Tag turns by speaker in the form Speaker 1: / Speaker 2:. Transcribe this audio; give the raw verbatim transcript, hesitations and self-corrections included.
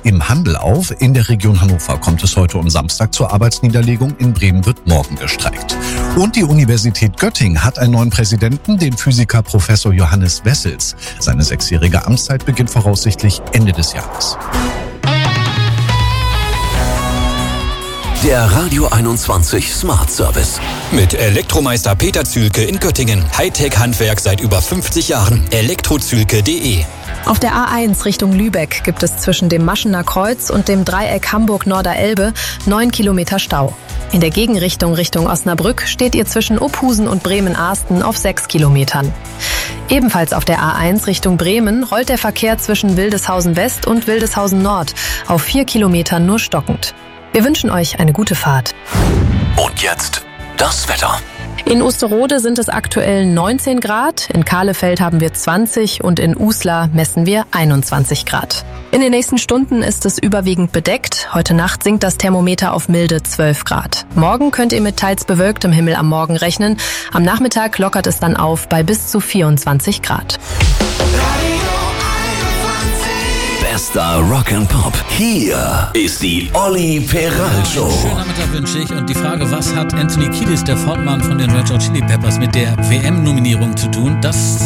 Speaker 1: im Handel auf. In der Region Hannover kommt es heute um Samstag zur Arbeitsniederlegung. In Bremen wird morgen gestreikt. Und die Universität Göttingen hat einen neuen Präsidenten, den Physiker Professor Johannes Wessels. Seine sechsjährige Amtszeit beginnt voraussichtlich Ende des Jahres.
Speaker 2: Der Radio einundzwanzig Smart Service.
Speaker 3: Mit Elektromeister Peter Zühlke in Göttingen. Hightech-Handwerk seit über fünfzig Jahren. elektrozühlke punkt de.
Speaker 4: Auf der A eins Richtung Lübeck gibt es zwischen dem Maschener Kreuz und dem Dreieck Hamburg-Norder-Elbe neun Kilometer Stau. In der Gegenrichtung Richtung Osnabrück steht ihr zwischen Ophusen und Bremen-Ahsten auf sechs Kilometern. Ebenfalls auf der A eins Richtung Bremen rollt der Verkehr zwischen Wildeshausen West und Wildeshausen Nord auf vier Kilometern nur stockend. Wir wünschen euch eine gute Fahrt.
Speaker 2: Und jetzt das Wetter.
Speaker 4: In Osterode sind es aktuell neunzehn Grad, in Kahlefeld haben wir zwanzig und in Uslar messen wir einundzwanzig Grad. In den nächsten Stunden ist es überwiegend bedeckt. Heute Nacht sinkt das Thermometer auf milde zwölf Grad. Morgen könnt ihr mit teils bewölktem Himmel am Morgen rechnen. Am Nachmittag lockert es dann auf bei bis zu vierundzwanzig Grad.
Speaker 2: Bester Rock'n'Pop. Hier ist die Olli Peral Show.
Speaker 5: Schönen Nachmittag wünsche ich. Und die Frage, was hat Anthony Kiedis, der Frontmann von den Red Hot Chili Peppers, mit der W M-Nominierung zu tun? Das